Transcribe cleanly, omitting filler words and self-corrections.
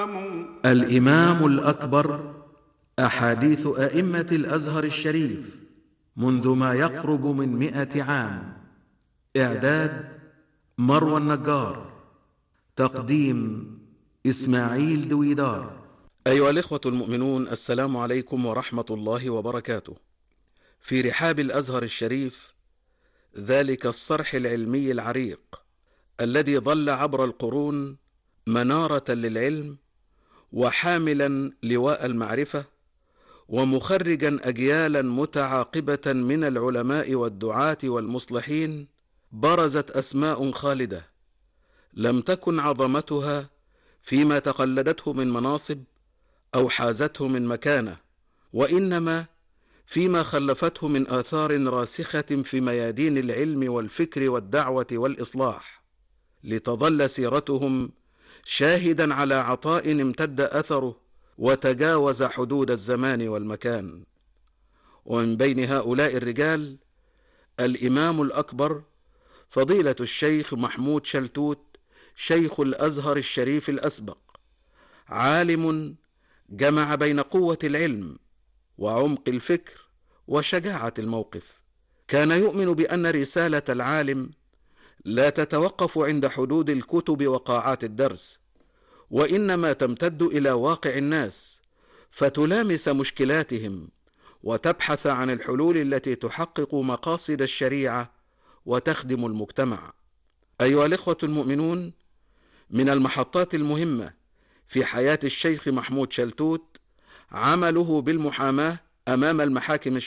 الإمام الأكبر، أحاديث أئمة الأزهر الشريف منذ ما يقرب من 100 عام. إعداد مروى النجار، تقديم إسماعيل دويدار. أيها الإخوة المؤمنون، السلام عليكم ورحمة الله وبركاته. في رحاب الأزهر الشريف، ذلك الصرح العلمي العريق الذي ظل عبر القرون منارة للعلم وحاملا لواء المعرفة ومخرجا أجيالا متعاقبة من العلماء والدعاة والمصلحين، برزت أسماء خالدة لم تكن عظمتها فيما تقلدته من مناصب أو حازته من مكانة، وإنما فيما خلفته من آثار راسخة في ميادين العلم والفكر والدعوة والإصلاح، لتظل سيرتهم شاهدا على عطاء امتد أثره وتجاوز حدود الزمان والمكان. ومن بين هؤلاء الرجال الإمام الأكبر فضيلة الشيخ محمود شلتوت، شيخ الأزهر الشريف الأسبق، عالم جمع بين قوة العلم وعمق الفكر وشجاعة الموقف. كان يؤمن بأن رسالة العالم لا تتوقف عند حدود الكتب وقاعات الدرس، وإنما تمتد إلى واقع الناس فتلامس مشكلاتهم وتبحث عن الحلول التي تحقق مقاصد الشريعة وتخدم المجتمع. أيها الإخوة المؤمنون، من المحطات المهمة في حياة الشيخ محمود شلتوت عمله بالمحاماة أمام المحاكم